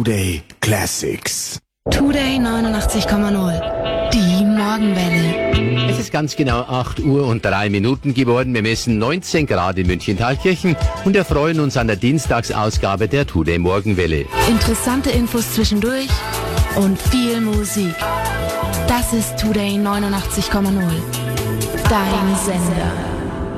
Today Classics. Today 89,0. Die Morgenwelle. Es ist ganz genau 8 Uhr und 3 Minuten geworden. Wir messen 19 Grad in München-Thalkirchen und erfreuen uns an der Dienstagsausgabe der Today Morgenwelle. Interessante Infos zwischendurch und viel Musik. Das ist Today 89,0. Dein Sender.